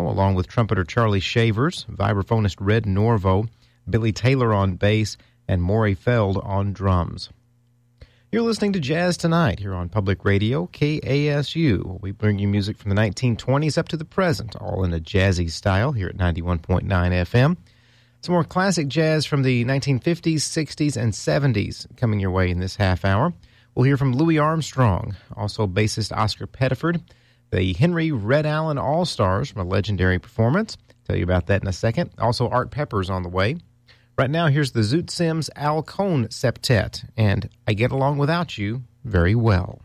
piano, along with trumpeter Charlie Shavers, vibraphonist Red Norvo, Billy Taylor on bass, and Maury Feld on drums. You're listening to Jazz Tonight here on Public Radio, KASU. We bring you music from the 1920s up to the present, all in a jazzy style here at 91.9 FM. Some more classic jazz from the 1950s, 60s, and 70s coming your way in this half hour. We'll hear from Louis Armstrong, also bassist Oscar Pettiford, the Henry Red Allen All-Stars from a legendary performance. Tell you about that in a second. Also, Art Pepper's on the way. Right now, here's the Zoot Sims Al Cohn Septet, and I Get Along Without You Very Well.